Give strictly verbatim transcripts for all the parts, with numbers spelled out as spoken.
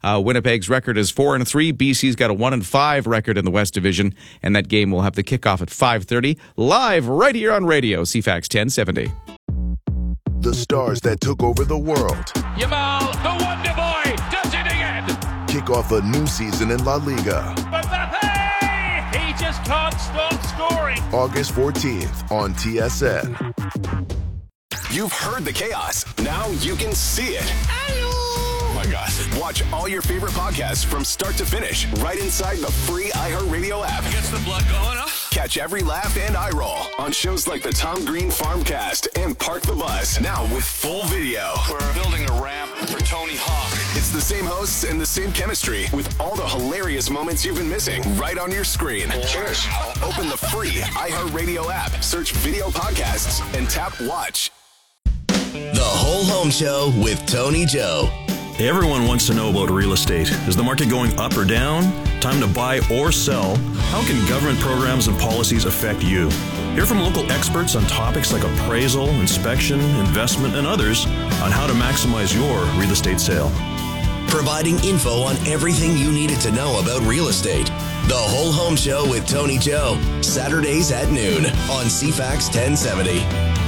Uh, Winnipeg's record is four and three. B C's got a one and five record in the West Division, and that game will have the kickoff at five thirty, live right here on radio, C FAX ten seventy. The stars that took over the world. Yamal, the Wonder Boy, does it again. Kick off a new season in La Liga. Mbappe, he just can't stop scoring. August fourteenth on T S N. You've heard the chaos. Now you can see it. Oh my gosh. Watch all your favorite podcasts from start to finish right inside the free iHeartRadio app. Gets the blood going, huh? Catch every laugh and eye roll on shows like the Tom Green Farmcast and Park the Bus. Now with full video. We're building a ramp for Tony Hawk. It's the same hosts and the same chemistry with all the hilarious moments you've been missing right on your screen. Cheers. Open the free iHeartRadio app, search video podcasts, and tap watch. The Whole Home Show with Tony Joe. Everyone wants to know about real estate. Is the market going up or down? Time to buy or sell? How can government programs and policies affect you? Hear from local experts on topics like appraisal, inspection, investment, and others on how to maximize your real estate sale. Providing info on everything you needed to know about real estate. The Whole Home Show with Tony Joe. Saturdays at noon on C FAX ten seventy.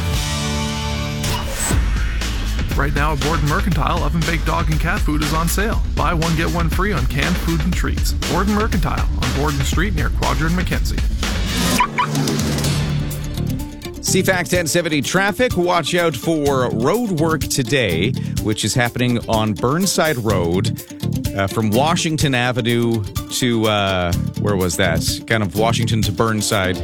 Right now at Borden Mercantile, oven-baked dog and cat food is on sale. Buy one, get one free on canned food and treats. Borden Mercantile on Borden Street near Quadra and Mackenzie. C FAX ten seventy traffic. Watch out for road work today, which is happening on Burnside Road uh, from Washington Avenue to, uh, where was that? Kind of Washington to Burnside.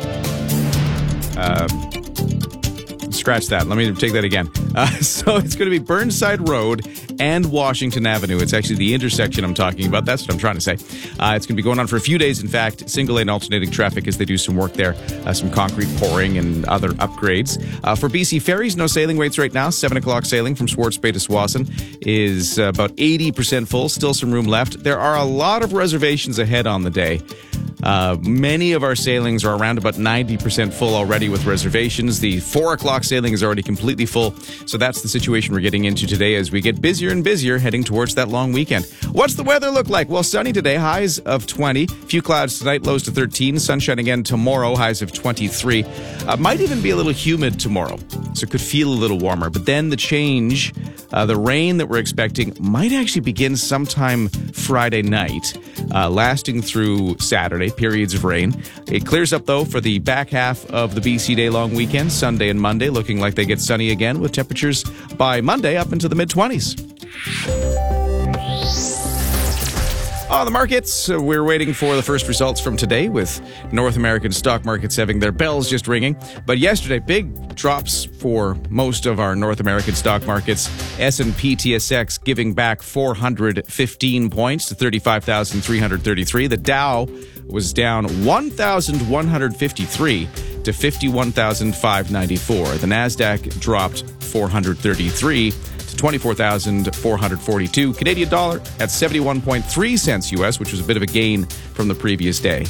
Uh, Scratch that. Let me take that again. Uh, so it's going to be Burnside Road and Washington Avenue. It's actually the intersection I'm talking about. That's what I'm trying to say. Uh, it's going to be going on for a few days. In fact, single lane alternating traffic as they do some work there, uh, some concrete pouring and other upgrades. Uh, for B C Ferries, no sailing rates right now. seven o'clock sailing from Swartz Bay to Swassen is uh, about eighty percent full. Still some room left. There are a lot of reservations ahead on the day. Uh, many of our sailings are around about ninety percent full already with reservations. The four o'clock sailing is already completely full. So that's the situation we're getting into today as we get busier and busier heading towards that long weekend. What's the weather look like? Well, sunny today, highs of twenty. Few clouds tonight, lows to thirteen. Sunshine again tomorrow, highs of twenty-three. Uh, might even be a little humid tomorrow, so it could feel a little warmer. But then the change, uh, the rain that we're expecting might actually begin sometime Friday night, uh, lasting through Saturday. Periods of rain. It clears up, though, for the back half of the B C Day long weekend, Sunday and Monday, looking like they get sunny again with temperatures by Monday up into the mid-twenties. On the markets, uh, we're waiting for the first results from today with North American stock markets having their bells just ringing. But yesterday, big drops for most of our North American stock markets. S and P T S X giving back four hundred fifteen points to thirty-five thousand three hundred thirty-three. The Dow was down one thousand one hundred fifty-three to fifty-one thousand five hundred ninety-four. The NASDAQ dropped four hundred thirty-three to twenty-four thousand four hundred forty-two. Canadian dollar at seventy-one point three cents U S, which was a bit of a gain from the previous day.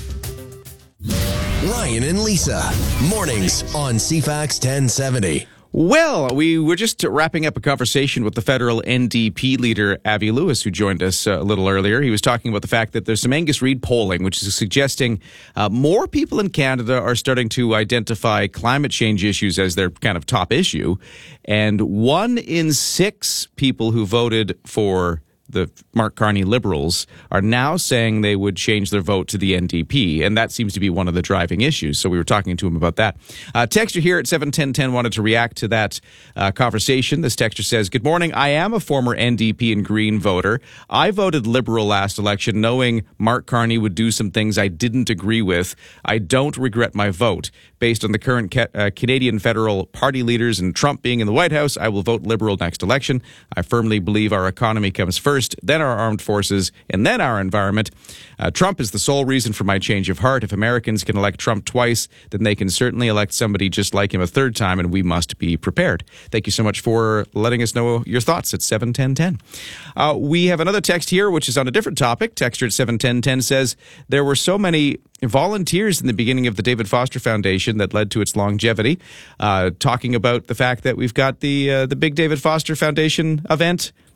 Ryan and Lisa, mornings on C FAX ten seventy. Well, we were just wrapping up a conversation with the federal N D P leader, Avi Lewis, who joined us a little earlier. He was talking about the fact that there's some Angus Reid polling, which is suggesting uh, more people in Canada are starting to identify climate change issues as their kind of top issue. And one in six people who voted for the Mark Carney Liberals are now saying they would change their vote to the N D P, and that seems to be one of the driving issues. So we were talking to him about that. Uh, texter here at seven ten ten wanted to react to that uh, conversation. This texter says, "Good morning. I am a former N D P and Green voter. I voted Liberal last election knowing Mark Carney would do some things I didn't agree with. I don't regret my vote. Based on the current ca- uh, Canadian federal party leaders and Trump being in the White House, I will vote Liberal next election. I firmly believe our economy comes first, then our armed forces, and then our environment. Uh, Trump is the sole reason for my change of heart. If Americans can elect Trump twice, then they can certainly elect somebody just like him a third time, and we must be prepared." Thank you so much for letting us know your thoughts at seven ten ten. Uh, we have another text here, which is on a different topic. Texter at seven ten ten says, "There were so many volunteers in the beginning of the David Foster Foundation that led to its longevity," uh, talking about the fact that we've got the uh, the big David Foster Foundation event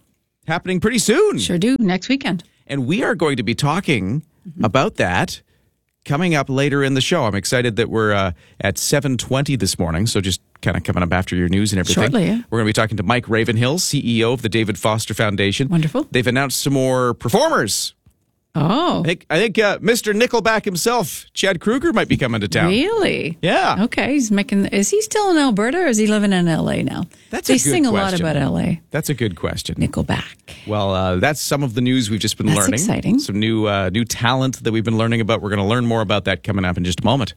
happening pretty soon. Sure do, next weekend. And we are going to be talking mm-hmm. about that coming up later in the show. I'm excited that we're uh, at seven twenty this morning, so just kind of coming up after your news and everything. Shortly, yeah. We're going to be talking to Mike Ravenhill, C E O of the David Foster Foundation. Wonderful. They've announced some more performers. Oh. I think, I think uh, Mister Nickelback himself, Chad Kruger, might be coming to town. Really? Yeah. Okay. He's making. Is he still in Alberta or is he living in L A now? That's they a good sing a question. lot about L A. That's a good question. Nickelback. Well, uh, that's some of the news we've just been that's learning. Exciting. Some new uh, new talent that we've been learning about. We're going to learn more about that coming up in just a moment.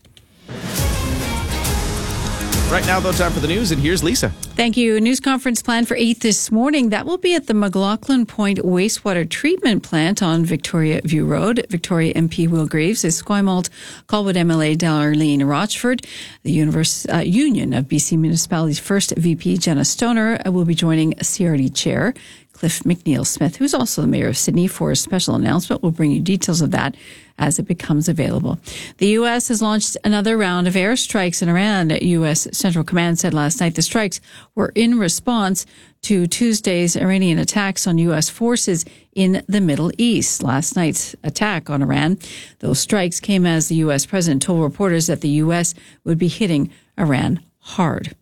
Right now, though, time for the news, and here's Lisa. Thank you. A news conference planned for eight this morning. That will be at the McLaughlin Point Wastewater Treatment Plant on Victoria View Road. Victoria M P Will Graves, Esquimalt, Colwood M L A Darlene Rochford, the Univers- uh, Union of B C Municipalities' first V P, Jenna Stoner, will be joining C R D Chair Cliff McNeil-Smith, who's also the Mayor of Sydney, for a special announcement. We'll bring you details of that as it becomes available. The U S has launched another round of airstrikes in Iran. U S Central Command said last night the strikes were in response to Tuesday's Iranian attacks on U S forces in the Middle East. Last night's attack on Iran, those strikes came as the U S president told reporters that the U S would be hitting Iran hard.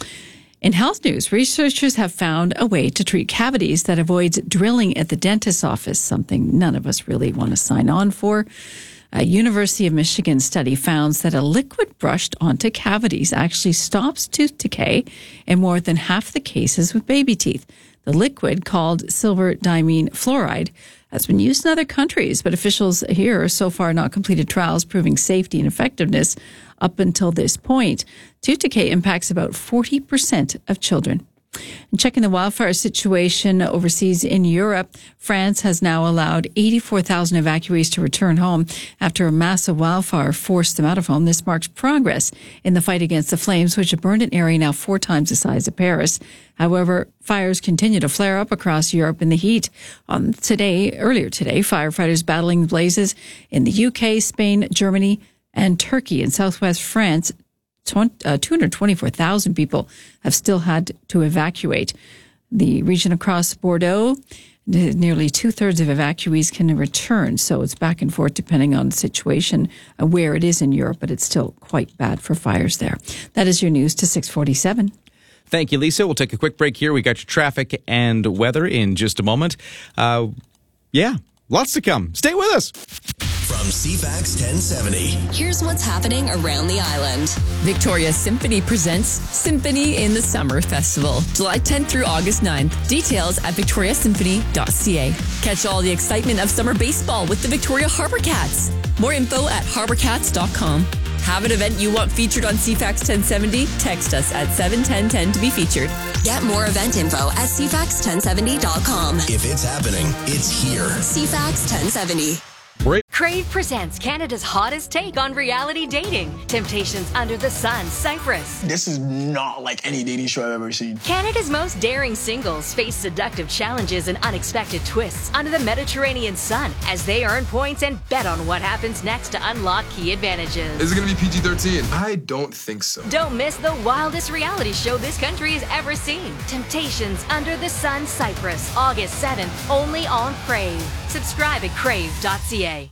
In health news, researchers have found a way to treat cavities that avoids drilling at the dentist's office, something none of us really want to sign on for. A University of Michigan study found that a liquid brushed onto cavities actually stops tooth decay in more than half the cases with baby teeth. The liquid, called silver diamine fluoride, has been used in other countries, but officials here so far not completed trials proving safety and effectiveness up until this point. Tooth decay impacts about forty percent of children. And checking the wildfire situation overseas in Europe, France has now allowed eighty-four thousand evacuees to return home after a massive wildfire forced them out of home. This marks progress in the fight against the flames, which have burned an area now four times the size of Paris. However, fires continue to flare up across Europe in the heat. On today, earlier today, firefighters battling blazes in the U K, Spain, Germany, and Turkey. In southwest France, two hundred twenty-four thousand people have still had to evacuate. The region across Bordeaux, nearly two-thirds of evacuees can return, so it's back and forth depending on the situation uh, where it is in Europe, but it's still quite bad for fires there. That is your news to six forty-seven. Thank you, Lisa. We'll take a quick break here. We got your traffic and weather in just a moment. Uh, yeah, lots to come. Stay with us. From C FAX ten seventy. Here's what's happening around the island. Victoria Symphony presents Symphony in the Summer Festival, July tenth through August ninth. Details at victoria symphony dot c a. Catch all the excitement of summer baseball with the Victoria Harbour Cats. More info at harbour cats dot com. Have an event you want featured on C FAX ten seventy? Text us at seven ten ten to be featured. Get more event info at c fax ten seventy dot com. If it's happening, it's here. C FAX ten seventy. Crave presents Canada's hottest take on reality dating. Temptations Under the Sun, Cyprus. This is not like any dating show I've ever seen. Canada's most daring singles face seductive challenges and unexpected twists under the Mediterranean sun as they earn points and bet on what happens next to unlock key advantages. Is it going to be P G thirteen? I don't think so. Don't miss the wildest reality show this country has ever seen. Temptations Under the Sun, Cyprus, August seventh, only on Crave. Subscribe at crave dot c a.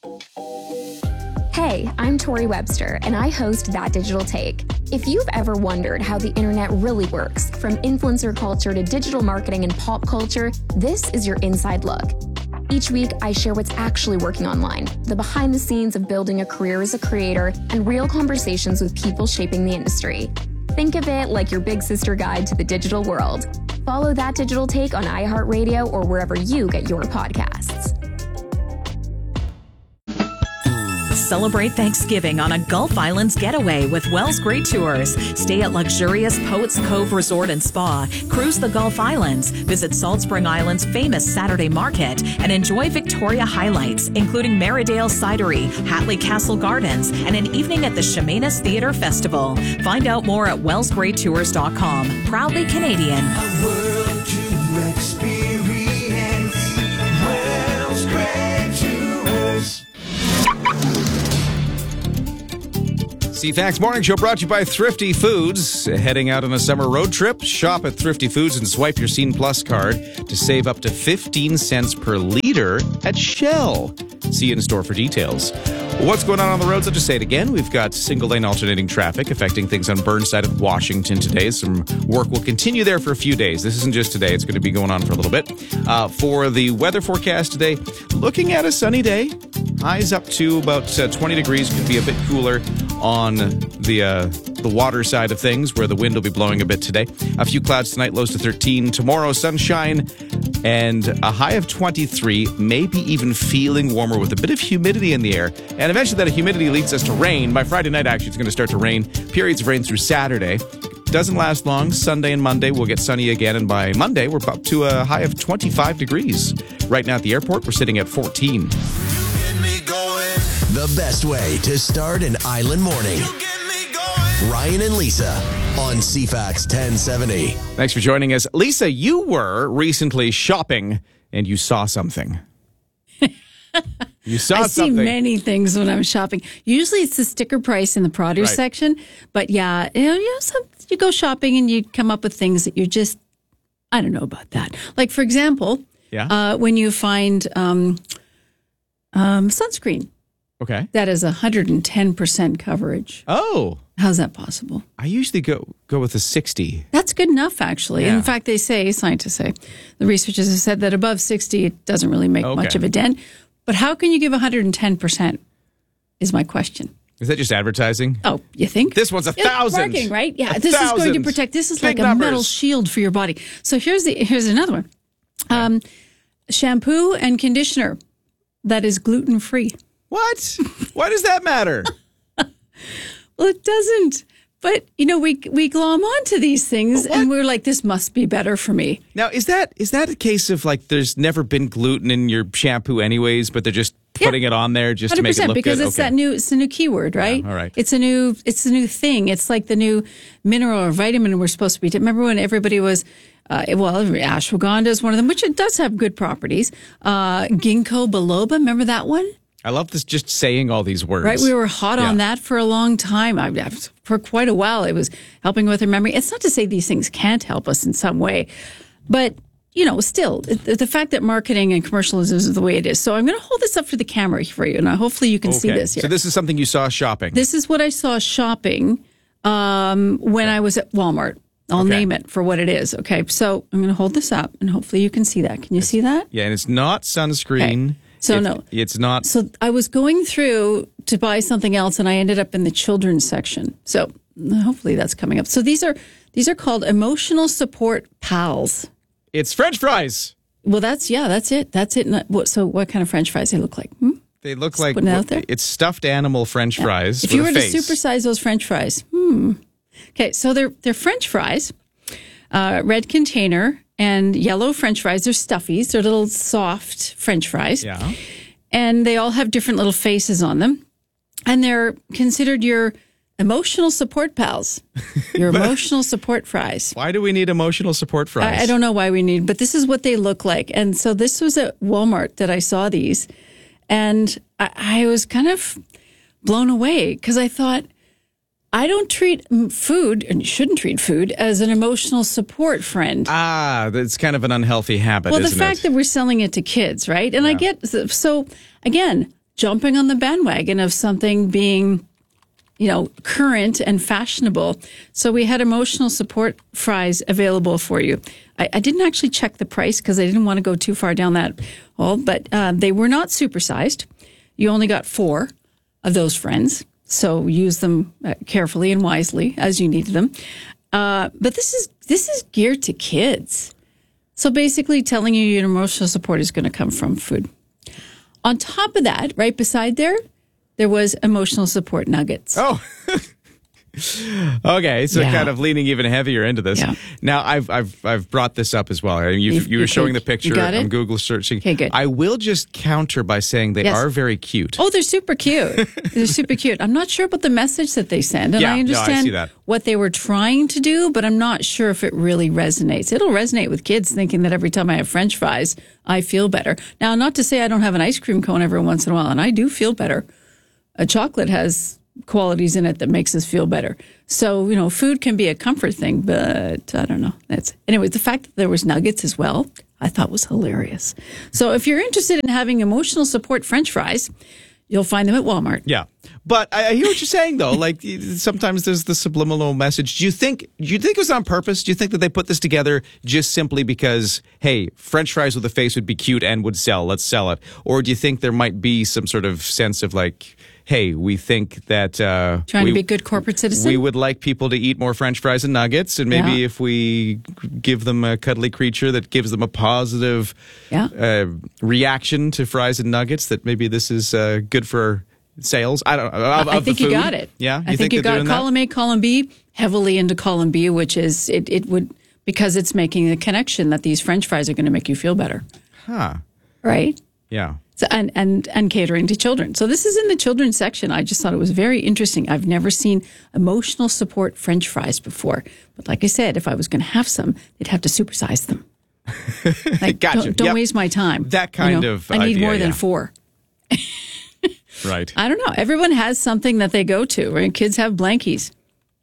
Hey, I'm Tori Webster, and I host That Digital Take. If you've ever wondered how the internet really works, from influencer culture to digital marketing and pop culture, this is your inside look. Each week, I share what's actually working online, the behind the scenes of building a career as a creator, and real conversations with people shaping the industry. Think of it like your big sister guide to the digital world. Follow That Digital Take on iHeartRadio or wherever you get your podcasts. Celebrate Thanksgiving on a Gulf Islands getaway with Wells Great Tours. Stay at luxurious Poets Cove Resort and Spa, cruise the Gulf Islands, visit Salt Spring Island's famous Saturday Market, and enjoy Victoria highlights, including Maridale Cidery, Hatley Castle Gardens, and an evening at the Chemainus Theatre Festival. Find out more at wells great tours dot com. Proudly Canadian. A world to experience. Wells Great Tours. C-Facts Morning Show brought to you by Thrifty Foods. Heading out on a summer road trip? Shop at Thrifty Foods and swipe your Scene Plus card to save up to fifteen cents per liter at Shell. See you in store for details. What's going on on the roads? I'll just say it again. We've got single-lane alternating traffic affecting things on Burnside of Washington today. Some work will continue there for a few days. This isn't just today. It's going to be going on for a little bit. Uh, for the weather forecast today, looking at a sunny day. Highs up to about uh, twenty degrees. Could be a bit cooler on the uh, the water side of things, where the wind will be blowing a bit today. A few clouds tonight, lows to thirteen. Tomorrow, sunshine and a high of twenty-three, maybe even feeling warmer with a bit of humidity in the air. And eventually that humidity leads us to rain. By Friday night, actually, it's going to start to rain. Periods of rain through Saturday. Doesn't last long. Sunday and Monday, we'll get sunny again. And by Monday, we're up to a high of twenty-five degrees. Right now at the airport, we're sitting at fourteen. The best way to start an island morning. Ryan and Lisa on C-Facts ten seventy. Thanks for joining us. Lisa, you were recently shopping and you saw something. You saw I something. see many things when I'm shopping. Usually it's the sticker price in the produce Right. section. But yeah, you know, you, know some, you go shopping and you come up with things that you just, I don't know about that. Like, for example, Yeah. uh, when you find um, um, sunscreen. Okay. That is one hundred ten percent coverage. Oh. How's that possible? I usually go go with a sixty. That's good enough, actually. Yeah. In fact, they say, scientists say, the researchers have said that above sixty, it doesn't really make Okay. much of a dent. But how can you give one hundred ten percent is my question. Is that just advertising? Oh, you think? This one's a Yeah, thousand. marketing, right? Yeah, A this is going to thousand. protect. This is Big like a numbers. metal shield for your body. So here's the here's another one. Um, shampoo and conditioner that is gluten free. What? Why does that matter? Well, it doesn't. But you know, we we glom onto these things, and we're like, this must be better for me. Now, is that is that a case of like there's never been gluten in your shampoo anyways, but they're just putting it on there just to make it look because good? it's Okay. that new it's a new keyword, right? Yeah, all right. It's a new it's a new thing. It's like the new mineral or vitamin we're supposed to be. Remember when everybody was uh, well, ashwagandha is one of them, which it does have good properties. Uh, ginkgo biloba, remember that one? I love this just saying all these words. Right, we were hot on Yeah. that for a long time. I, I- for quite a while, it was helping with our memory. It's not to say these things can't help us in some way, but you know, still, the, the fact that marketing and commercialism is the way it is. So I'm going to hold this up for the camera for you, and hopefully you can see Okay. this here. So this is something you saw shopping. This is what I saw shopping um, when I was at Walmart. I'll Okay. name it for what it is. Okay, so I'm going to hold this up, and hopefully you can see that. Can you see that? Yeah, and it's not sunscreen. Okay. So If- no. It's not. So I was going through to buy something else, and I ended up in the children's section. So hopefully that's coming up. So these are these are called emotional support pals. It's French fries. Well, that's yeah, that's it. That's it. Not- what- So what kind of French fries they look like? Hmm? They look Just like putting it out there? it's stuffed animal French fries. If with you a were to face. supersize those French fries, hmm. Okay, so they're they're French fries, uh, red container, and yellow French fries. They're stuffies. They're little soft French fries. Yeah. And they all have different little faces on them, and they're considered your emotional support pals, your emotional support fries. Why do we need emotional support fries? I, I don't know why we need, but this is what they look like. And so this was at Walmart that I saw these, and I, I was kind of blown away because I thought, I don't treat mm, food, and you shouldn't treat food, as an emotional support friend. Ah, that's kind of an unhealthy habit, well, the isn't fact it? that we're selling it to kids, right? And I get, so again, jumping on the bandwagon of something being, you know, current and fashionable. So we had emotional support fries available for you. I, I didn't actually check the price because I didn't want to go too far down that hole, but uh, they were not supersized. You only got four of those friends. So use them uh, carefully and wisely as you need them. Uh, but this is this is geared to kids. So basically telling you your emotional support is going to come from food. On top of that, right beside there, there was emotional support nuggets. Oh. Okay, so Yeah. kind of leaning even heavier into this. Yeah. Now, I've I've I've brought this up as well. I mean, you You've- you were okay, showing the you picture. got it? I'm Google searching. Okay, good. I will just counter by saying they Yes. are very cute. Oh, they're super cute. They're super cute. I'm not sure about the message that they send, and Yeah, I no, I understand see that. what they were trying to do, but I'm not sure if it really resonates. It'll resonate with kids thinking that every time I have French fries, I feel better. Now, not to say I don't have an ice cream cone every once in a while, and I do feel better. A chocolate has qualities in it that makes us feel better. So, you know, food can be a comfort thing, but I don't know. That's anyway, the fact that there was nuggets as well, I thought was hilarious. So if you're interested in having emotional support French fries, you'll find them at Walmart. Yeah. But I I hear what you're saying, though. Like, sometimes there's the subliminal message. Do you think do you think it was on purpose? Do you think that they put this together just simply because, hey, French fries with a face would be cute and would sell, let's sell it? Or do you think there might be some sort of sense of like, hey, we think that... Uh, Trying we, to be a good corporate citizen? We would like people to eat more French fries and nuggets, and maybe Yeah. if we give them a cuddly creature that gives them a positive yeah. uh, reaction to fries and nuggets, that maybe this is uh, good for... sales? I don't know. Of, I of think the you food. got it. Yeah? You I think, think you they're got doing column A, column B, heavily into column B, which is, it, it would, because it's making the connection that these French fries are going to make you feel better. that? Huh. Right? Yeah. So, and, and, and catering to children. So this is in the children's section. I just thought it was very interesting. I've never seen emotional support French fries before. But like I said, if I was going to have some, they'd have to supersize them. Like, Gotcha. Don't, don't Yep. waste my time. That kind You know, of I need idea, more than yeah. four. Right. I don't know. Everyone has something that they go to. Right? Kids have blankies,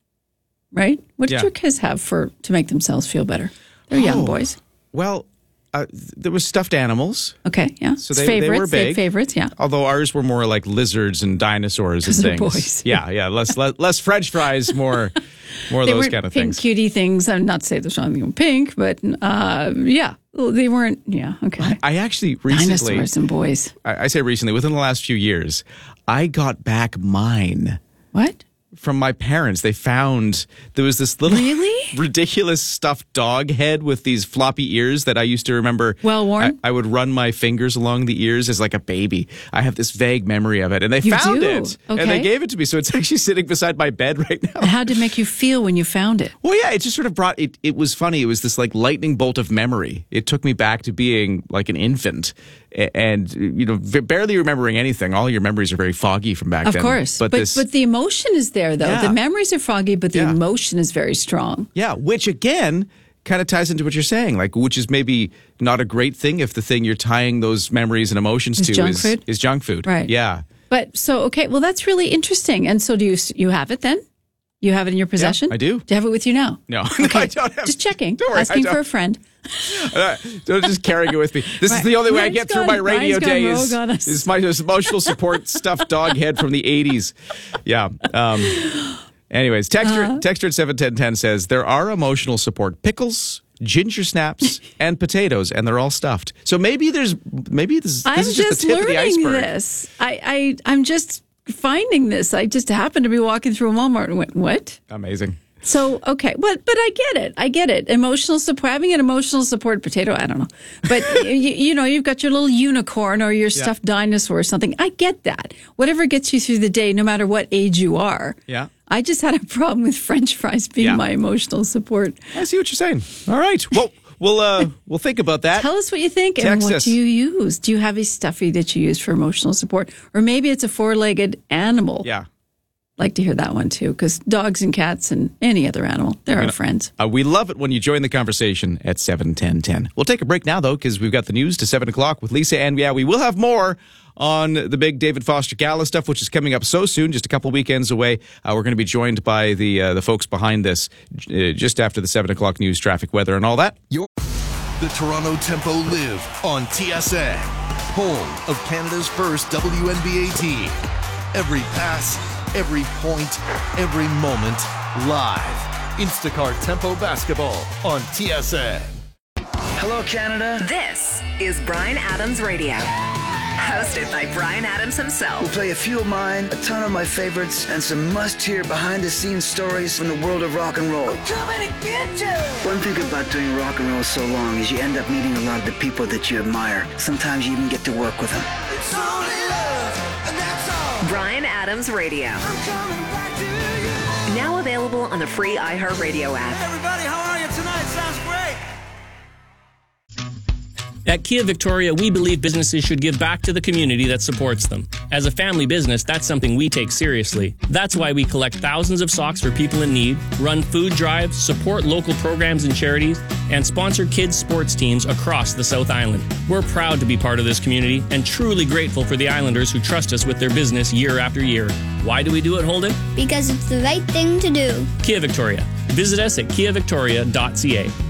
right? What did Yeah. your kids have for to make themselves feel better? They're young Oh, boys. Well, uh, there was stuffed animals. Okay, yeah. So It's they, favorites. they were They big. favorites, yeah. Although ours were more like lizards and dinosaurs and 'Cause they're things. boys. Yeah, yeah. Less, less, less French fries, more, more of They those weren't kind of pink, things. cutie things. I'm not saying there's something pink, but uh, yeah, Well, they weren't. Yeah, okay. I actually recently, Dinosaurs and boys. I, I say recently, within the last few years, I got back mine. What? From my parents. They found there was this little Really? ridiculous stuffed dog head with these floppy ears that I used to remember. Well worn? I, I would run my fingers along the ears as like a baby. I have this vague memory of it. And they You found do? it. And they Okay. gave it to me. So it's actually sitting beside my bed right now. How did it make you feel when you found it? Well, yeah, it just sort of brought it. It was funny. It was this like lightning bolt of memory. It took me back to being like an infant, a- and you know, v- barely remembering anything. All your memories are very foggy from back Of then. course. But but but, this, the emotion is there, though. Yeah. The memories are foggy, but the Yeah. emotion is very strong. yeah, which again kind of ties into what you're saying, like which is maybe not a great thing if the thing you're tying those memories and emotions Is to junk is food? is junk food. Right. Yeah. But so, okay, well, that's really interesting. And so do you you have it then? You have it in your possession? I do. Do you have it with you now? No, Okay. no, I don't have. Just checking. Don't worry, I asking for don't. a friend. Uh, don't just carrying it with me. This is Right. the only way I Ryan's get through gone- my radio Ryan's gone day is, rogue on us. is my emotional support stuffed dog head from the eighties. Yeah. Um, anyways, texture Uh-huh. texture at seven ten ten says there are emotional support pickles, ginger snaps, and potatoes, and they're all stuffed. So maybe there's maybe this, this I'm is just, just the tip of the learning iceberg. this. I, I, I'm just finding this. I just happened to be walking through Walmart and went, what? Amazing. So, okay, but but I get it. I get it. Emotional support, having an emotional support potato, I don't know. But, you, you know, you've got your little unicorn or your stuffed dinosaur or something. I get that. Whatever gets you through the day, no matter what age you are. Yeah. I just had a problem with French fries being Yeah. my emotional support. I see what you're saying. All right. Well, we'll uh, we'll think about that. Tell us what you think and Text what us. do you use? Do you have a stuffy that you use for emotional support? Or maybe it's a four-legged animal. Yeah. Like to hear that one too, because dogs and cats and any other animal, they're our friends. Uh, we love it when you join the conversation at seven ten ten. We'll take a break now, though, because we've got the news to seven o'clock with Lisa. And yeah, we will have more on the big David Foster Gala stuff, which is coming up so soon, just a couple weekends away. Uh, we're going to be joined by the uh, the folks behind this uh, just after the seven o'clock news, traffic, weather, and all that. Your the Toronto Tempo live on T S N, home of Canada's first W N B A team. Every pass, every point, every moment, live. Instacart Tempo Basketball on T S N. Hello, Canada. This is Bryan Adams Radio, hosted by Bryan Adams himself. We'll play a few of mine, a ton of my favorites, and some must-hear behind-the-scenes stories from the world of rock and roll. Coming to get you! One thing about doing rock and roll so long is you end up meeting a lot of the people that you admire. Sometimes you even get to work with them. It's only love, and that's all. Bryan Adams Radio. I'm coming back to you. Now available on the free iHeartRadio app. Everybody, how are you tonight? Sounds great. At Kia Victoria, we believe businesses should give back to the community that supports them. As a family business, that's something we take seriously. That's why we collect thousands of socks for people in need, run food drives, support local programs and charities, and sponsor kids' sports teams across the South Island. We're proud to be part of this community and truly grateful for the Islanders who trust us with their business year after year. Why do we do it, Holden? Because it's the right thing to do. Kia Victoria. Visit us at kia victoria dot c a.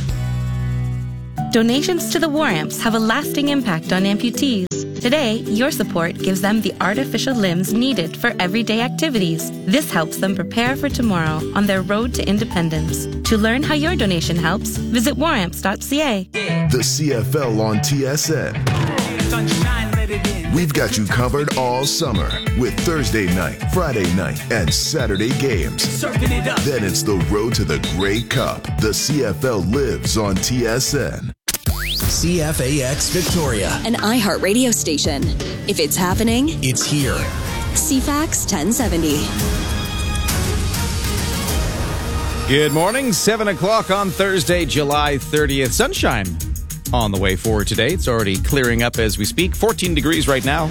Donations to the War Amps have a lasting impact on amputees. Today, your support gives them the artificial limbs needed for everyday activities. This helps them prepare for tomorrow on their road to independence. To learn how your donation helps, visit war amps dot c a. The C F L on T S N. We've got you covered all summer with Thursday night, Friday night, and Saturday games. Then it's the road to the Grey Cup. The C F L lives on T S N. C F A X Victoria. An iHeartRadio station. If it's happening, it's here. C FAX ten seventy. Good morning, seven o'clock on Thursday, July thirtieth. Sunshine on the way forward today. It's already clearing up as we speak. fourteen degrees right now.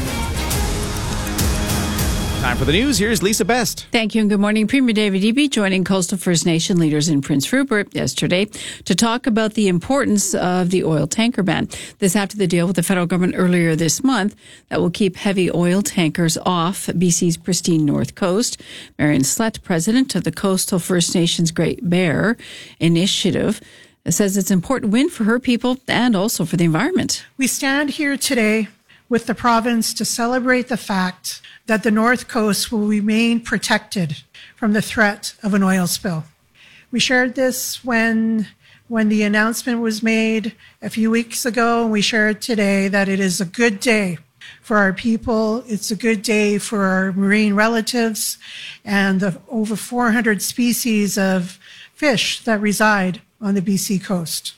Time for the news. Here's Lisa Best. Thank you and good morning. Premier David Eby joining Coastal First Nation leaders in Prince Rupert yesterday to talk about the importance of the oil tanker ban. This after the deal with the federal government earlier this month that will keep heavy oil tankers off B C's pristine north coast. Marion Slett, president of the Coastal First Nations Great Bear Initiative, says it's an important win for her people and also for the environment. We stand here today with the province to celebrate the fact that the North Coast will remain protected from the threat of an oil spill. We shared this when, when the announcement was made a few weeks ago, and we shared today that it is a good day for our people. It's a good day for our marine relatives and the over four hundred species of fish that reside on the B C coast.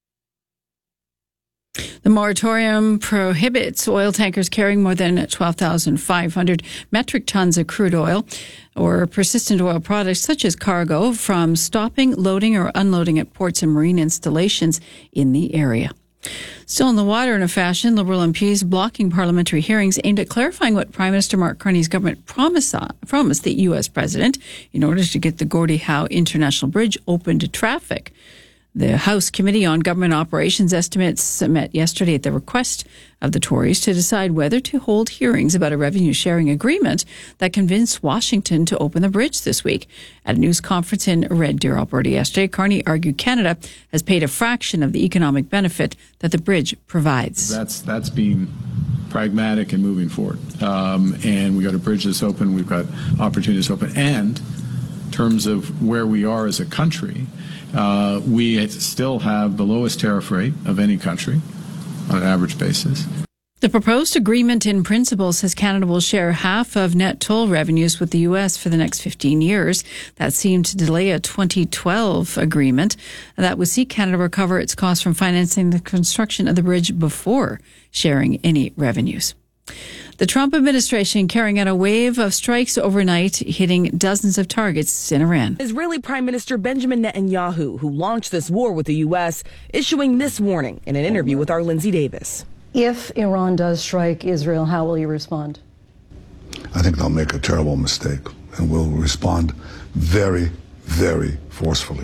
The moratorium prohibits oil tankers carrying more than twelve thousand five hundred metric tons of crude oil or persistent oil products such as cargo from stopping, loading, or unloading at ports and marine installations in the area. Still in the water in a fashion, Liberal M Ps blocking parliamentary hearings aimed at clarifying what Prime Minister Mark Carney's government promised, promised the U S president in order to get the Gordie Howe International Bridge open to traffic. The House Committee on Government Operations estimates met yesterday at the request of the Tories to decide whether to hold hearings about a revenue-sharing agreement that convinced Washington to open the bridge this week. At a news conference in Red Deer, Alberta yesterday, Carney argued Canada has paid a fraction of the economic benefit that the bridge provides. That's that's being pragmatic and moving forward. Um, and we got a bridge that's open. We've got opportunities open. And in terms of where we are as a country, Uh, we still have the lowest tariff rate of any country on an average basis. The proposed agreement in principle says Canada will share half of net toll revenues with the U S for the next fifteen years. That seemed to delay a twenty twelve agreement that would see Canada recover its costs from financing the construction of the bridge before sharing any revenues. The Trump administration carrying out a wave of strikes overnight, hitting dozens of targets in Iran. Israeli Prime Minister Benjamin Netanyahu, who launched this war with the U S, issuing this warning in an interview with our Lindsay Davis. If Iran does strike Israel, how will you respond? I think they'll make a terrible mistake, and we'll respond very, very forcefully.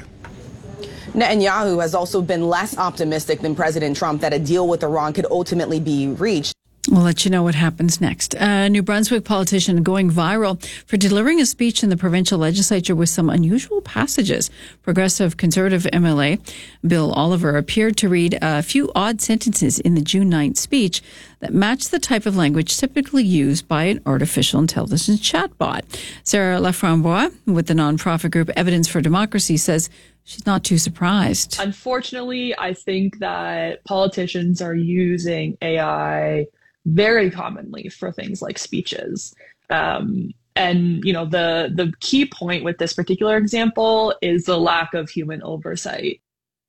Netanyahu has also been less optimistic than President Trump that a deal with Iran could ultimately be reached. We'll let you know what happens next. A New Brunswick politician going viral for delivering a speech in the provincial legislature with some unusual passages. Progressive Conservative M L A Bill Oliver appeared to read a few odd sentences in the June ninth speech that matched the type of language typically used by an artificial intelligence chatbot. Sarah Laframboise with the nonprofit group Evidence for Democracy says she's not too surprised. Unfortunately, I think that politicians are using A I very commonly for things like speeches. Um, and, you know, the, the key point with this particular example is the lack of human oversight.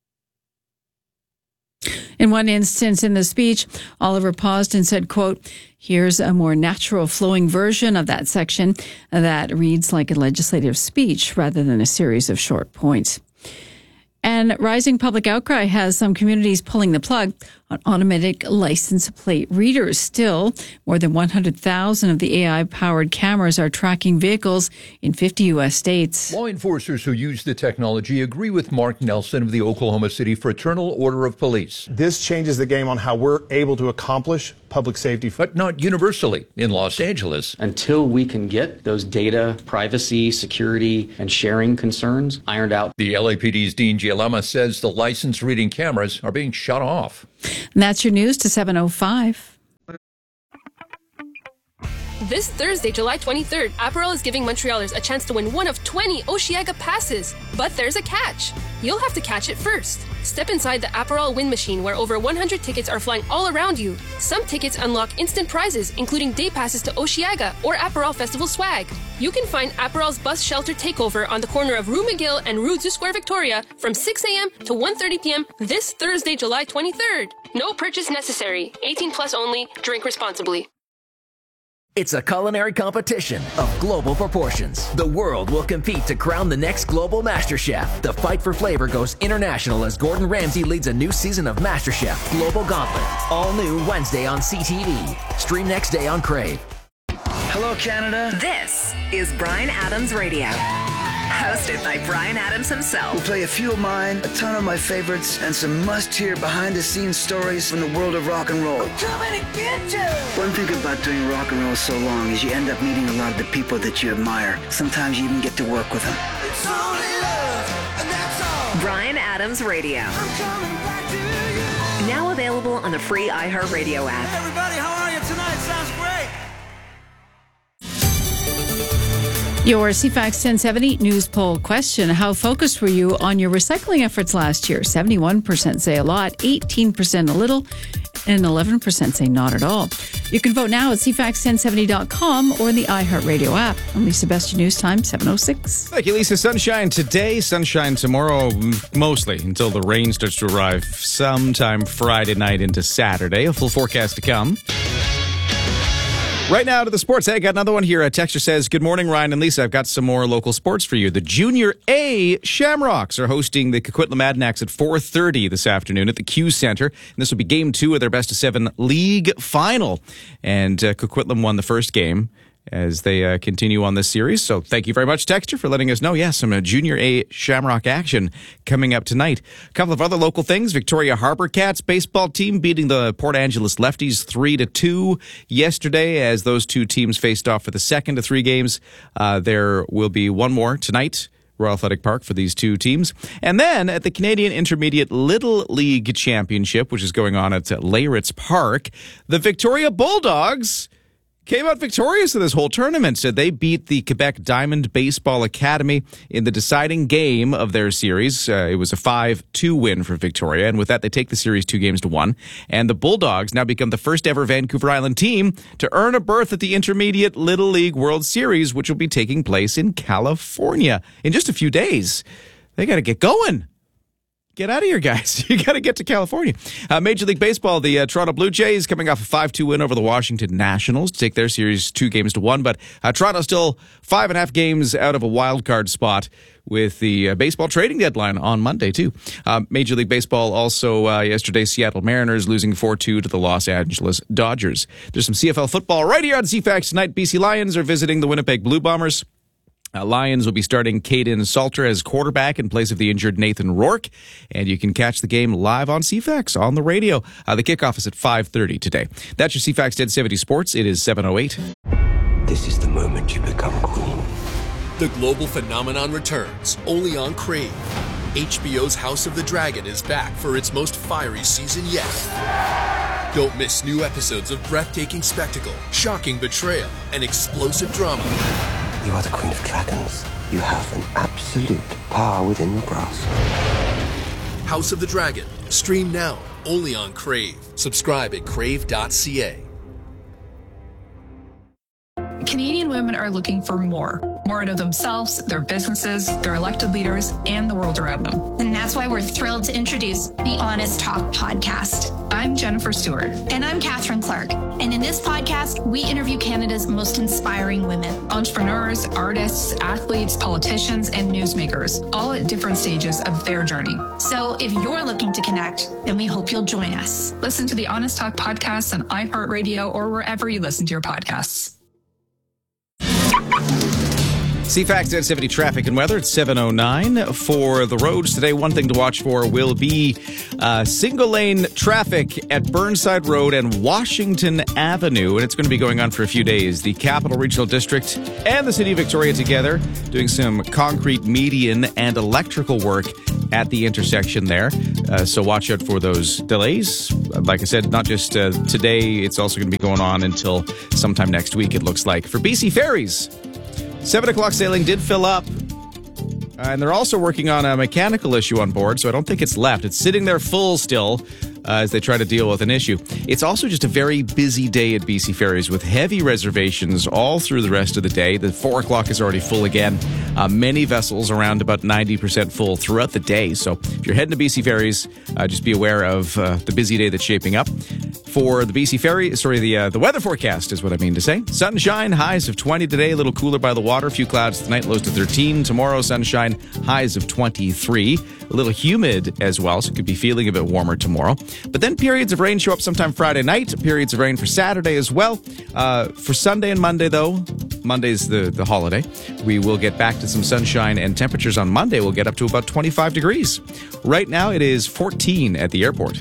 In one instance in the speech, Oliver paused and said, quote, "Here's a more natural flowing version of that section that reads like a legislative speech rather than a series of short points." And rising public outcry has some communities pulling the plug on automatic license plate readers. Still, more than one hundred thousand of the A I-powered cameras are tracking vehicles in fifty U S states. Law enforcers who use the technology agree with Mark Nelson of the Oklahoma City Fraternal Order of Police. This changes the game on how we're able to accomplish public safety. But not universally in Los Angeles. Until we can get those data, privacy, security, and sharing concerns ironed out. The L A P D's Dean Gialama says the license reading cameras are being shut off. And that's your news to seven oh five. This Thursday, July twenty-third, Aperol is giving Montrealers a chance to win one of twenty Osheaga passes. But there's a catch. You'll have to catch it first. Step inside the Aperol win machine where over one hundred tickets are flying all around you. Some tickets unlock instant prizes, including day passes to Osheaga or Aperol Festival swag. You can find Aperol's bus shelter takeover on the corner of Rue McGill and Rue du Square Victoria from six a.m. to one thirty p.m. this Thursday, July twenty-third. No purchase necessary. eighteen plus only. Drink responsibly. It's a culinary competition of global proportions. The world will compete to crown the next global MasterChef. The fight for flavor goes international as Gordon Ramsay leads a new season of MasterChef Global Gauntlet. All new Wednesday on C T V. Stream next day on Crave. Hello, Canada. This is Bryan Adams Radio. Hosted by Bryan Adams himself. We'll play a few of mine, a ton of my favorites, and some must-hear behind-the-scenes stories from the world of rock and roll. I'm coming to get you! One thing about doing rock and roll so long is you end up meeting a lot of the people that you admire. Sometimes you even get to work with them. It's only love, and that's all. Bryan Adams Radio. I'm coming back to you. Now available on the free iHeartRadio app. Hey everybody, how are you tonight? Sounds great. Your C FAX ten seventy news poll question. How focused were you on your recycling efforts last year? seventy-one percent say a lot, eighteen percent a little, and eleven percent say not at all. You can vote now at C FAX ten seventy dot com or in the iHeartRadio app. I'm Lisa Best, your news time, seven oh six. Thank you, Lisa. Sunshine today, sunshine tomorrow, mostly until the rain starts to arrive sometime Friday night into Saturday. A full forecast to come. Right now to the sports. Hey, I got another one here. A texter says, good morning, Ryan and Lisa. I've got some more local sports for you. The Junior A Shamrocks are hosting the Coquitlam Adanacs at four thirty this afternoon at the Q Center. And this will be game two of their best of seven league final. And uh, Coquitlam won the first game as they uh, continue on this series. So thank you very much, Texter, for letting us know. Yes, some uh, Junior A Shamrock action coming up tonight. A couple of other local things. Victoria Harbor Cats baseball team beating the Port Angeles Lefties three to two yesterday as those two teams faced off for the second of three games. Uh, there will be one more tonight. Royal Athletic Park for these two teams. And then at the Canadian Intermediate Little League Championship, which is going on at Leyritz Park, the Victoria Bulldogs came out victorious in this whole tournament. So they beat the Quebec Diamond Baseball Academy in the deciding game of their series. Uh, it was a five two win for Victoria, and with that, they take the series two games to one. And the Bulldogs now become the first ever Vancouver Island team to earn a berth at the Intermediate Little League World Series, which will be taking place in California in just a few days. They got to get going. Get out of here, guys. You got to get to California. Uh, Major League Baseball, the uh, Toronto Blue Jays coming off a five two win over the Washington Nationals to take their series two games to one. But uh, Toronto still five and a half games out of a wild card spot with the uh, baseball trading deadline on Monday, too. Uh, Major League Baseball also uh, yesterday, Seattle Mariners losing four two to the Los Angeles Dodgers. There's some C F L football right here on C FAX tonight. B C Lions are visiting the Winnipeg Blue Bombers. Uh, Lions will be starting Caden Salter as quarterback in place of the injured Nathan Rourke. And you can catch the game live on C FAX on the radio. Uh, the kickoff is at five thirty today. That's your C FAX ten seventy Sports. It is seven oh eight. This is the moment you become queen. The global phenomenon returns only on Crave. H B O's House of the Dragon is back for its most fiery season yet. Don't miss new episodes of breathtaking spectacle, shocking betrayal, and explosive drama. You are the Queen of Dragons. You have an absolute power within your grasp. House of the Dragon. Stream now, only on Crave. Subscribe at crave dot c a. Canadian women are looking for more. More out of themselves, their businesses, their elected leaders, and the world around them. And that's why we're thrilled to introduce the Honest Talk podcast. I'm Jennifer Stewart. And I'm Catherine Clark. And in this podcast, we interview Canada's most inspiring women. Entrepreneurs, artists, athletes, politicians, and newsmakers, all at different stages of their journey. So if you're looking to connect, then we hope you'll join us. Listen to the Honest Talk podcast on iHeartRadio or wherever you listen to your podcasts. C FAX ten seventy traffic and weather at seven oh nine. For the roads today, one thing to watch for will be uh, single-lane traffic at Burnside Road and Washington Avenue, and it's going to be going on for a few days. The Capital Regional District and the City of Victoria together doing some concrete median and electrical work at the intersection there. Uh, so watch out for those delays. Like I said, not just uh, today, it's also going to be going on until sometime next week, it looks like. For B C Ferries, seven o'clock sailing did fill up, uh, and they're also working on a mechanical issue on board, so I don't think it's left. It's sitting there full still uh, as they try to deal with an issue. It's also just a very busy day at B C Ferries with heavy reservations all through the rest of the day. The four o'clock is already full again. Uh, many vessels around about ninety percent full throughout the day. So if you're heading to B C Ferries, uh, just be aware of uh, the busy day that's shaping up. For the B C Ferry, sorry, the uh, the weather forecast is what I mean to say. Sunshine, highs of twenty today, a little cooler by the water. A few clouds tonight, lows to thirteen. Tomorrow, sunshine, highs of twenty-three. A little humid as well, so it could be feeling a bit warmer tomorrow. But then periods of rain show up sometime Friday night. Periods of rain for Saturday as well. Uh, for Sunday and Monday, though, Monday's the, the holiday. We will get back to some sunshine, and temperatures on Monday will get up to about twenty-five degrees. Right now, it is fourteen at the airport.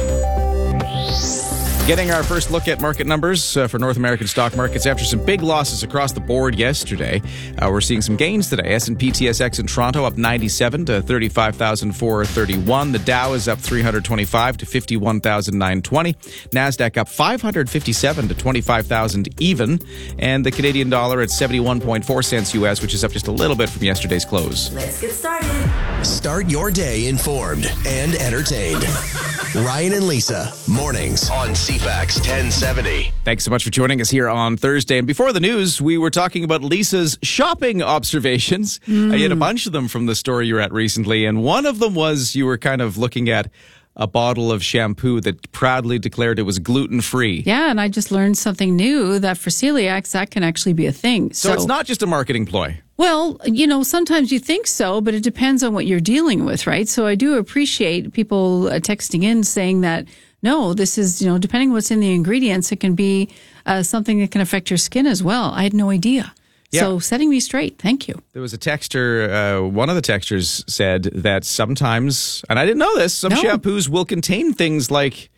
Getting our first look at market numbers uh, for North American stock markets after some big losses across the board yesterday. Uh, we're seeing some gains today. S and P T S X in Toronto up ninety-seven to thirty-five thousand four hundred thirty-one. The Dow is up three hundred twenty-five to fifty-one thousand nine hundred twenty. NASDAQ up five hundred fifty-seven to twenty-five thousand even. And the Canadian dollar at seventy-one point four cents U S, which is up just a little bit from yesterday's close. Let's get started. Start your day informed and entertained. Ryan and Lisa, mornings on C FAX ten seventy. Thanks so much for joining us here on Thursday. And before the news, we were talking about Lisa's shopping observations. Mm. I had a bunch of them from the store you were at recently. And one of them was you were kind of looking at a bottle of shampoo that proudly declared it was gluten-free. Yeah, and I just learned something new, that for celiacs, that can actually be a thing. So, so it's not just a marketing ploy. Well, you know, sometimes you think so, but it depends on what you're dealing with, right? So I do appreciate people uh, texting in saying that, no, this is, you know, depending on what's in the ingredients, it can be uh, something that can affect your skin as well. I had no idea. Yeah. So setting me straight. Thank you. There was a texter, uh, one of the texters said that sometimes, and I didn't know this, some no. shampoos will contain things like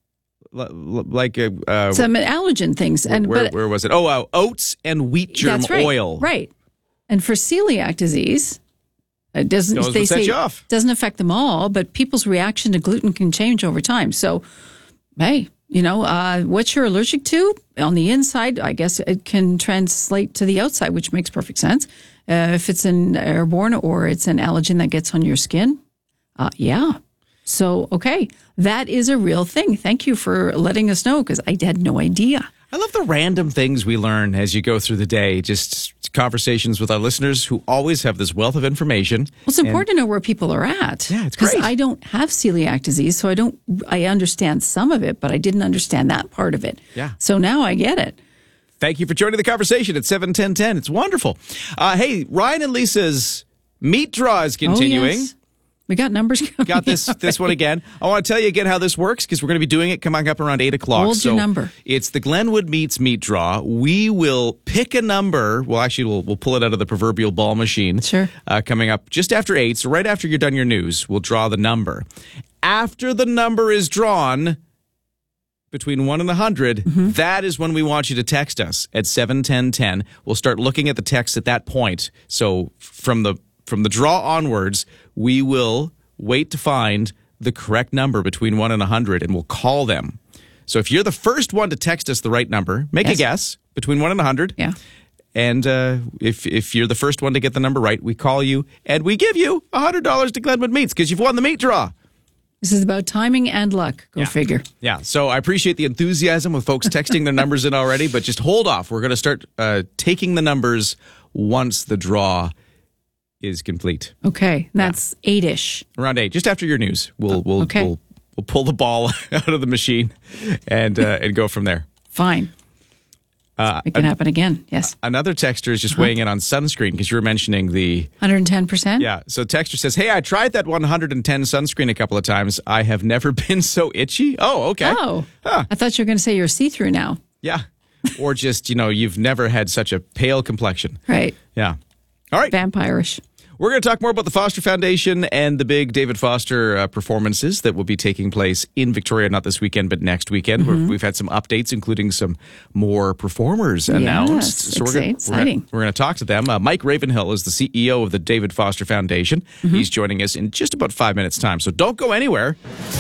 like uh, uh, some allergen things. And where, but, where was it? Oh, uh, oats and wheat germ that's right, oil. Right. And for celiac disease, it doesn't Those they will set say you off. Doesn't affect them all, but people's reaction to gluten can change over time. So, hey, you know, uh, what you're allergic to on the inside, I guess it can translate to the outside, which makes perfect sense. Uh, if it's an airborne or it's an allergen that gets on your skin, uh, yeah. So, okay, that is a real thing. Thank you for letting us know, because I had no idea. I love the random things we learn as you go through the day. Just conversations with our listeners who always have this wealth of information. Well, it's important and, to know where people are at. Yeah, it's great. Because I don't have celiac disease, so I don't. I understand some of it, but I didn't understand that part of it. Yeah. So now I get it. Thank you for joining the conversation at seven ten ten. It's wonderful. Uh, hey, Ryan and Lisa's meat draw is continuing. Oh, yes. We got numbers coming. Got this this one again. I want to tell you again how this works, because we're going to be doing it coming up around eight o'clock. Hold so your number. It's the Glenwood Meats Meat Draw. We will pick a number. Well, actually, we'll, we'll pull it out of the proverbial ball machine. Sure. Uh, coming up just after eight. So right after you're done your news, we'll draw the number. After the number is drawn, between one and one hundred, mm-hmm. that is when we want you to text us at seven ten ten. We'll start looking at the text at that point. So from the from the draw onwards, we will wait to find the correct number between one and one hundred, and we'll call them. So if you're the first one to text us the right number, make yes. a guess between one and one hundred. Yeah. And uh, if if you're the first one to get the number right, we call you, and we give you one hundred dollars to Glenwood Meats, because you've won the meat draw. This is about timing and luck. Go yeah. figure. Yeah. So I appreciate the enthusiasm with folks texting their numbers in already, but just hold off. We're going to start uh, taking the numbers once the draw is complete. Okay. That's yeah. eight-ish. Around eight. Just after your news. We'll we'll okay. we'll We'll pull the ball out of the machine and uh, and go from there. Fine. Uh, it can happen again. Yes. Another texter is just uh-huh. weighing in on sunscreen because you were mentioning the one hundred ten percent. Yeah. So texter says, "Hey, I tried that one hundred ten sunscreen a couple of times. I have never been so itchy." Oh, okay. Oh, huh. I thought you were going to say you're see-through now. Yeah. Or just, you know, you've never had such a pale complexion. Right. Yeah. All right. Vampirish. We're going to talk more about the Foster Foundation and the big David Foster uh, performances that will be taking place in Victoria, not this weekend, but next weekend. Mm-hmm. We've had some updates, including some more performers yes, announced. So we're gonna, exciting. We're going to talk to them. Uh, Mike Ravenhill is the C E O of the David Foster Foundation. Mm-hmm. He's joining us in just about five minutes' time. So don't go anywhere.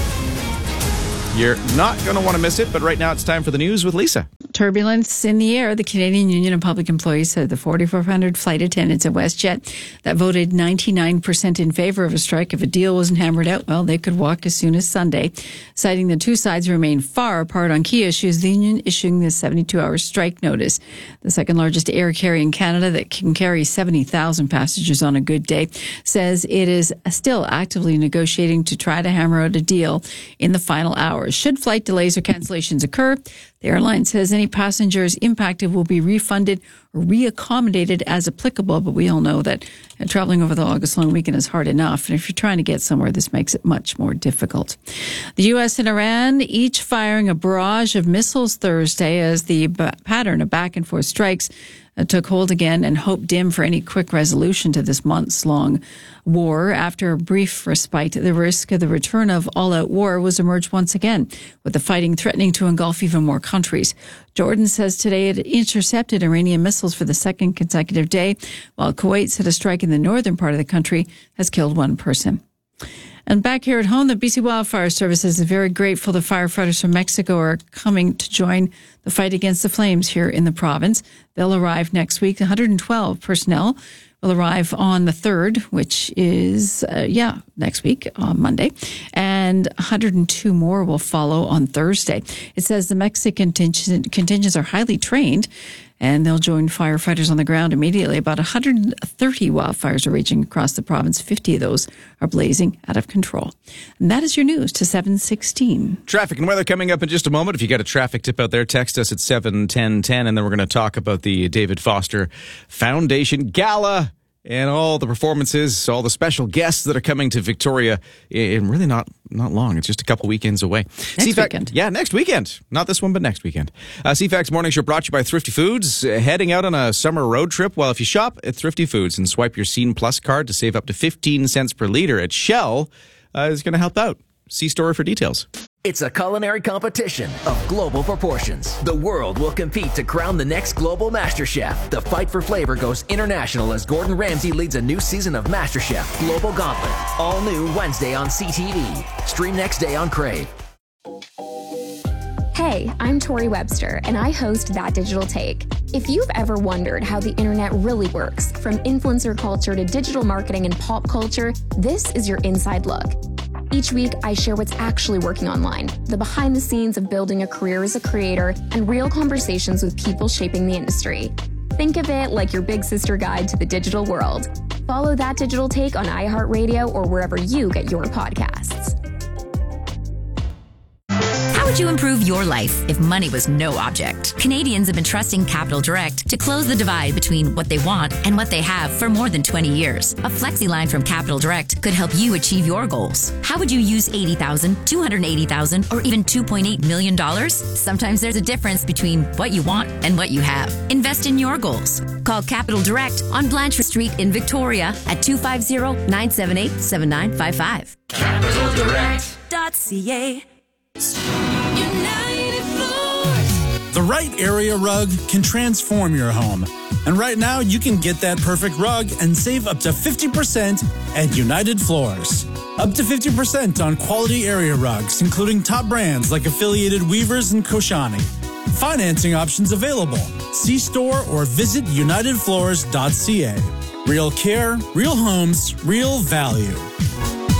You're not going to want to miss it, but right now it's time for the news with Lisa. Turbulence in the air. The Canadian Union of Public Employees said the forty-four hundred flight attendants at WestJet that voted ninety-nine percent in favor of a strike if a deal wasn't hammered out, well, they could walk as soon as Sunday. Citing the two sides remain far apart on key issues, the union issuing the seventy-two hour strike notice. The second largest air carrier in Canada that can carry seventy thousand passengers on a good day says it is still actively negotiating to try to hammer out a deal in the final hours. Should flight delays or cancellations occur, the airline says any passengers impacted will be refunded or reaccommodated as applicable. But we all know that uh, traveling over the August long weekend is hard enough. And if you're trying to get somewhere, this makes it much more difficult. The U S and Iran each firing a barrage of missiles Thursday as the b- pattern of back and forth strikes uh, took hold again, and hope dim for any quick resolution to this months-long war. After a brief respite, the risk of the return of all-out war was emerged once again, with the fighting threatening to engulf even more countries. Jordan says today it intercepted Iranian missiles for the second consecutive day, while Kuwait said a strike in the northern part of the country has killed one person. And back here at home, the B C Wildfire Services is very grateful the firefighters from Mexico are coming to join the fight against the flames here in the province. They'll arrive next week. one hundred twelve personnel will arrive on the third, which is, uh, yeah, next week on Monday. And one hundred two more will follow on Thursday. It says the Mexican contingent, contingents are highly trained, and they'll join firefighters on the ground immediately. About one hundred thirty wildfires are raging across the province. fifty of those are blazing out of control. And that is your news to seven sixteen. Traffic and weather coming up in just a moment. If you got a traffic tip out there, text us at seven ten ten, and then we're going to talk about the David Foster Foundation Gala and all the performances, all the special guests that are coming to Victoria in really not not long. It's just a couple weekends away. Next C FAC, weekend. Yeah, next weekend. Not this one, but next weekend. Uh, C FAC's Morning Show brought to you by Thrifty Foods. Uh, heading out on a summer road trip? Well, if you shop at Thrifty Foods and swipe your Scene Plus card to save up to fifteen cents per litre at Shell, uh, is going to help out. See store for details. It's a culinary competition of global proportions. The world will compete to crown the next global MasterChef. The fight for flavor goes international as Gordon Ramsay leads a new season of MasterChef Global Gauntlet. All new Wednesday on C T V. Stream next day on Crave. Hey, I'm Tori Webster, and I host That Digital Take. If you've ever wondered how the internet really works, from influencer culture to digital marketing and pop culture, this is your inside look. Each week, I share what's actually working online, the behind the scenes of building a career as a creator, and real conversations with people shaping the industry. Think of it like your big sister guide to the digital world. Follow That Digital Take on iHeartRadio or wherever you get your podcasts. How would you improve your life if money was no object? Canadians have been trusting Capital Direct to close the divide between what they want and what they have for more than twenty years. A flexi line from Capital Direct could help you achieve your goals. How would you use eighty thousand dollars, two hundred eighty thousand dollars, or even two point eight million dollars? Sometimes there's a difference between what you want and what you have. Invest in your goals. Call Capital Direct on Blanchard Street in Victoria at two five zero, nine seven eight, seven nine five five. capital direct dot c a. The right area rug can transform your home. And right now, you can get that perfect rug and save up to fifty percent at United Floors. Up to fifty percent on quality area rugs, including top brands like Affiliated Weavers and Koshani. Financing options available. See store or visit united floors dot c a. Real care, real homes, real value.